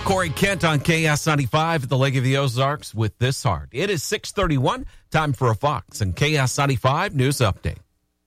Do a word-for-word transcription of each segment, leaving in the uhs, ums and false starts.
Corey Kent on K S ninety-five at the Lake of the Ozarks with This Heart. It is six thirty-one, time for a Fox and K S ninety-five News Update.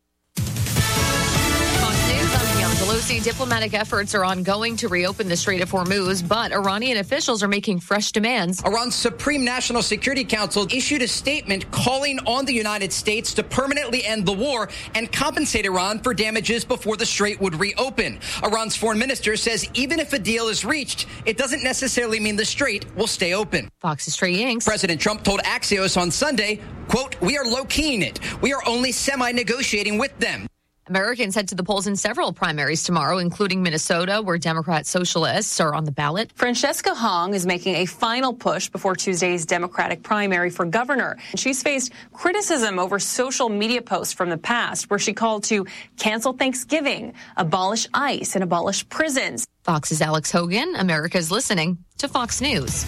Pelosi, diplomatic efforts are ongoing to reopen the Strait of Hormuz, but Iranian officials are making fresh demands. Iran's Supreme National Security Council issued a statement calling on the United States to permanently end the war and compensate Iran for damages before the strait would reopen. Iran's foreign minister says even if a deal is reached, it doesn't necessarily mean the strait will stay open. Fox's Trey Yanks. President Trump told Axios on Sunday, quote, "We are low-keying it. We are only semi-negotiating with them." Americans head to the polls in several primaries tomorrow, including Minnesota, where Democrat socialists are on the ballot. Francesca Hong is making a final push before Tuesday's Democratic primary for governor. She's faced criticism over social media posts from the past, where she called to cancel Thanksgiving, abolish ICE, and abolish prisons. Fox's Alex Hogan. America's listening to Fox News.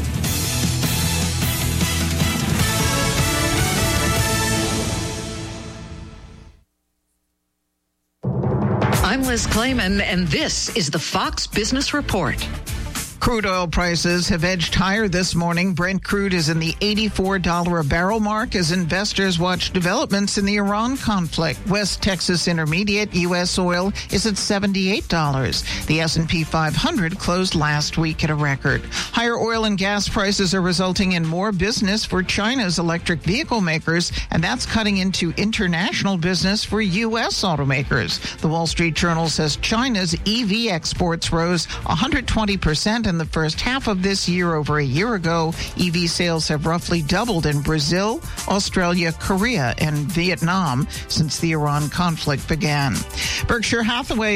I'm Liz Clayman, and this is the Fox Business Report. Crude oil prices have edged higher this morning. Brent crude is in the eighty-four dollars a barrel mark as investors watch developments in the Iran conflict. West Texas Intermediate U S oil is at seventy-eight dollars. The S and P five hundred closed last week at a record. Higher oil and gas prices are resulting in more business for China's electric vehicle makers, and that's cutting into international business for U S automakers. The Wall Street Journal says China's E V exports rose one hundred twenty percent in the first half of this year over a year ago. E V sales have roughly doubled in Brazil, Australia, Korea, and Vietnam since the Iran conflict began. Berkshire Hathaway